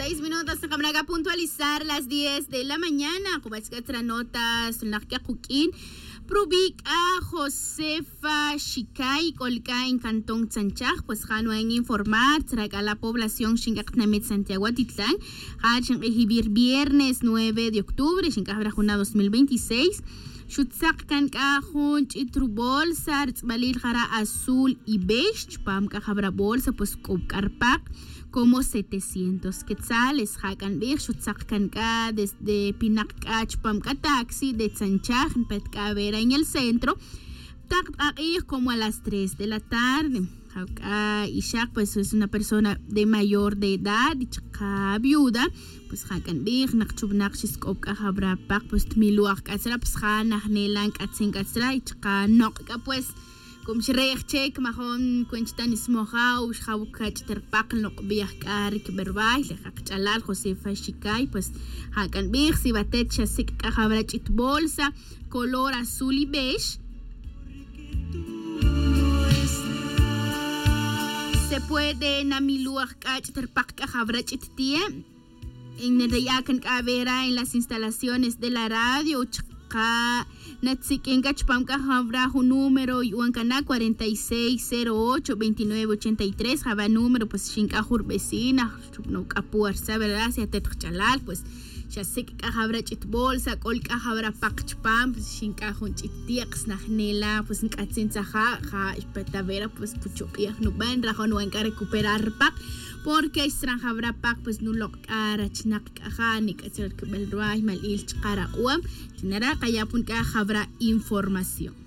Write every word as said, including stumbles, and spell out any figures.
seis minutos, acá puntualizar las diez de la mañana. Kubachkatra notas, Nakia Kukin. Prubik a Josefa Shikai, Colca en Cantón Sanchaj, pues Jano en informar, traga a la población Xingaknamet Santiago Atitlán, Hachan Ejibir viernes nueve de octubre, Xinkabrajuna dos mil veintiséis. Shutsak kan kahun chitru bolsa, balil jara azul y beige, pam kajabra bolsa, pues karpak como setecientos quetzales. Hakan bir shutsak kan ka desde Pinakach pam ka taxi de Sanchaj, petka vera en el centro, tak como a las tres de la tarde. Uh, Ishak pues es una persona de mayor de edad y chica viuda, pues hakan big nakchub nakshis kop ka habra pak pues miluak kasra pues hanah nelan katsin kasra y chica nokka pues como shreich check mahon cuentan ismoja u shawkach terpak nok biah karik berbay le hakchalal Josefa Shikai pues hakan big si batet chasik ka habra chit bolsa color azul y beige. Se puede namiluach kach terpak kahabrach ittie en el reyakan kabera en las instalaciones de la radio chaka natsiken kachpam kahabra un número yuan kana cuarenta y seis cero ocho veintinueve ochenta y tres jaba número pues shinkahur vecina no kapuarsa verdad si atetchalal pues ya sé que kahabra chit bolsa kol kahabra pakchpam pues shinkahun chitiaks nahnela pues nkatsin saja ja espetavera pues puchopiak no van rajo no enca recuperar pak porque extranjabra pak pues no lo cara chinak kaja ni katser kebel ruay mal il chqara uam tinara kaya pun kahabra información.